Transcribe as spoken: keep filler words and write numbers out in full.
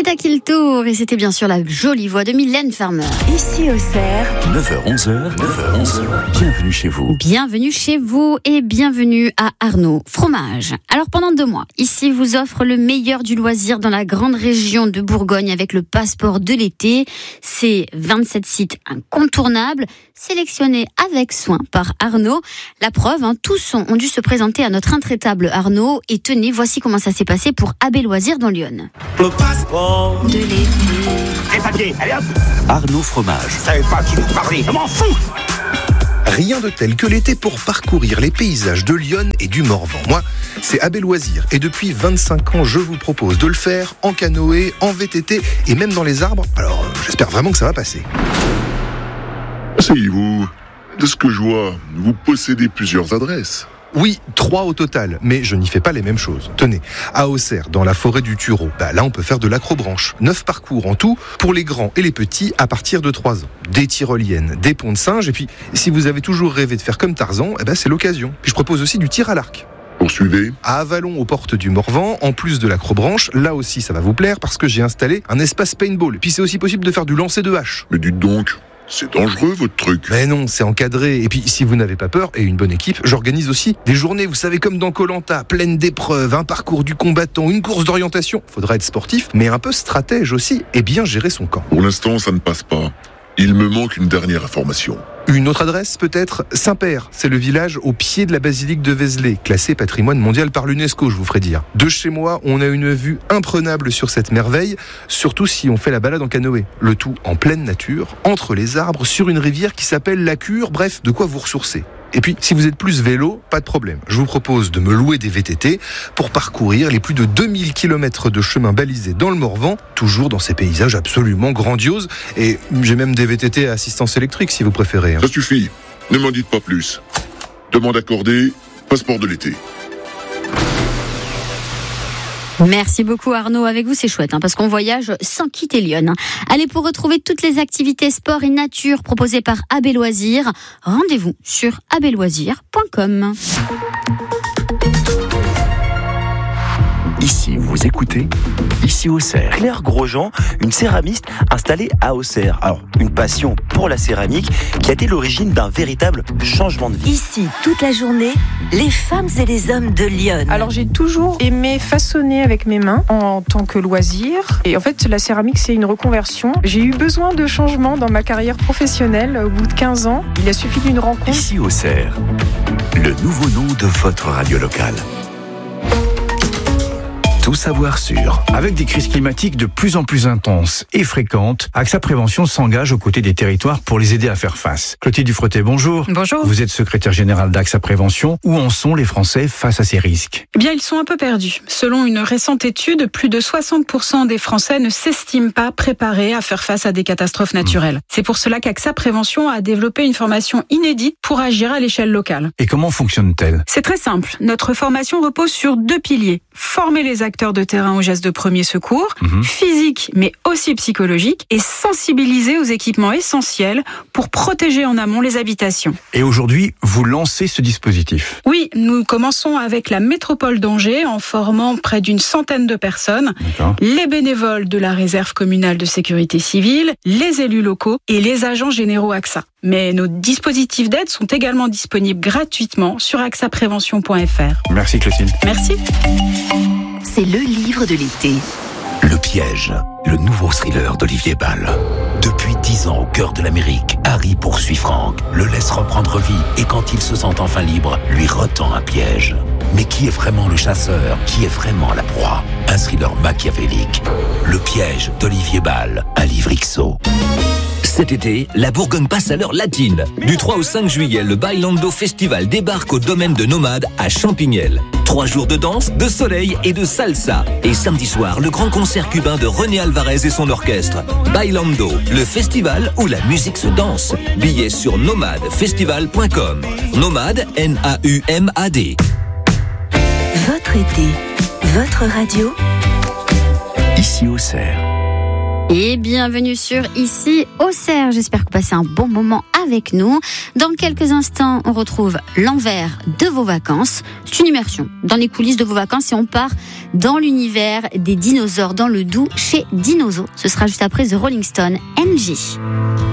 à qui le tour? Et c'était bien sûr la jolie voix de Mylène Farmer. Ici Auxerre. neuf heures onze, neuf heures onze, bienvenue chez vous. Bienvenue chez vous et bienvenue à Arnaud Fromage. Alors pendant deux mois, ici vous offre le meilleur du loisir dans la grande région de Bourgogne avec le passeport de l'été. C'est vingt-sept sites incontournables, sélectionnés avec soin par Arnaud. La preuve, hein, tous ont dû se présenter à notre intraitable Arnaud. Et tenez, voici comment ça s'est passé pour A B Loisirs dans Lyon. Le passeport de l'été. Les papiers, allez hop. Arnaud Fromage. Je savais pas qui vous parlait, je m'en fous. Rien de tel que l'été pour parcourir les paysages de Lyon et du Morvan. Moi, c'est A B Loisirs et depuis vingt-cinq ans, je vous propose de le faire en canoë, en V T T et même dans les arbres. Alors, j'espère vraiment que ça va passer. Asseyez-vous. De ce que je vois, vous possédez plusieurs adresses. Oui, trois au total, mais je n'y fais pas les mêmes choses. Tenez, à Auxerre, dans la forêt du Tureau, bah là on peut faire de l'acrobranche. Neuf parcours en tout, pour les grands et les petits à partir de trois ans. Des tyroliennes, des ponts de singe, et puis si vous avez toujours rêvé de faire comme Tarzan, eh ben, c'est l'occasion. Puis je propose aussi du tir à l'arc. Poursuivez. À Avalon, aux portes du Morvan, en plus de l'acrobranche, là aussi ça va vous plaire parce que j'ai installé un espace paintball. Puis c'est aussi possible de faire du lancer de hache. Mais dites donc, c'est dangereux votre truc. Mais non, c'est encadré. Et puis, si vous n'avez pas peur et une bonne équipe, j'organise aussi des journées, vous savez, comme dans Koh-Lanta, pleines d'épreuves, un parcours du combattant, une course d'orientation. Faudra être sportif, mais un peu stratège aussi, et bien gérer son camp. Pour l'instant, ça ne passe pas. Il me manque une dernière information. Une autre adresse, peut-être? Saint-Père, c'est le village au pied de la basilique de Vézelay, classé patrimoine mondial par l'UNESCO, je vous ferai dire. De chez moi, on a une vue imprenable sur cette merveille, surtout si on fait la balade en canoë. Le tout en pleine nature, entre les arbres, sur une rivière qui s'appelle la Cure, bref, de quoi vous ressourcer. Et puis, si vous êtes plus vélo, pas de problème. Je vous propose de me louer des V T T pour parcourir les plus de deux mille kilomètres de chemin balisés dans le Morvan, toujours dans ces paysages absolument grandioses. Et j'ai même des V T T à assistance électrique, si vous préférez. Ça suffit. Ne m'en dites pas plus. Demande accordée, passeport de l'été. Merci beaucoup Arnaud, avec vous c'est chouette hein, parce qu'on voyage sans quitter Lyon. Allez, pour retrouver toutes les activités sport et nature proposées par A B Loisirs, rendez-vous sur a b loisirs point com. Ici, vous écoutez Ici Auxerre. Claire Grosjean, une céramiste installée à Auxerre. Alors, une passion pour la céramique qui a été l'origine d'un véritable changement de vie. Ici, toute la journée, les femmes et les hommes de Lyon. Alors, j'ai toujours aimé façonner avec mes mains en tant que loisir. Et en fait, la céramque, c'est une reconversion. J'ai eu besoin de changements dans ma carrière professionnelle au bout de quinze ans. Il a suffi d'une rencontre. Ici Auxerre, le nouveau nom de votre radio locale. Tout savoir sur. Avec des crises climatiques de plus en plus intenses et fréquentes, AXA Prévention s'engage aux côtés des territoires pour les aider à faire face. Clotilde Dufretet, bonjour. Bonjour. Vous êtes secrétaire générale d'AXA Prévention. Où en sont les Français face à ces risques? Eh bien, ils sont un peu perdus. Selon une récente étude, plus de soixante pour cent des Français ne s'estiment pas préparés à faire face à des catastrophes naturelles. Mmh. C'est pour cela qu'AXA Prévention a développé une formation inédite pour agir à l'échelle locale. Et comment fonctionne-t-elle? C'est très simple. Notre formation repose sur deux piliers. Former les acteurs de terrain aux gestes de premier secours, mmh. physique mais aussi psychologique, et sensibiliser aux équipements essentiels pour protéger en amont les habitations. Et aujourd'hui, vous lancez ce dispositif? Oui, nous commençons avec la métropole d'Angers en formant près d'une centaine de personnes, D'accord. les bénévoles de la réserve communale de sécurité civile, les élus locaux et les agents généraux AXA. Mais nos dispositifs d'aide sont également disponibles gratuitement sur axa prévention point f r. Merci Clotilde. Merci. C'est le livre de l'été. Le piège, le nouveau thriller d'Olivier Bal. Depuis dix ans au cœur de l'Amérique, Harry poursuit Frank, le laisse reprendre vie et quand il se sent enfin libre, lui retend un piège. Mais qui est vraiment le chasseur? Qui est vraiment la proie? Un thriller machiavélique. Le piège d'Olivier Bal, un livre X O. Cet été, la Bourgogne passe à l'heure latine. Du trois au cinq juillet, le Bailando Festival débarque au domaine de Nomade à Champignelles. Trois jours de danse, de soleil et de salsa. Et samedi soir, le grand concert cubain de René Alvarez et son orchestre. Bailando, le festival où la musique se danse. Billets sur nomade festival point com. Nomade, N A U M A D. Votre été, votre radio. Ici Auxerre. Et bienvenue sur Ici Auxerre. J'espère que vous passez un bon moment avec avec nous. Dans quelques instants, on retrouve l'envers de vos vacances. C'est une immersion dans les coulisses de vos vacances et on part dans l'univers des dinosaures dans le Doubs chez Dinozo. Ce sera juste après The Rolling Stone, N J.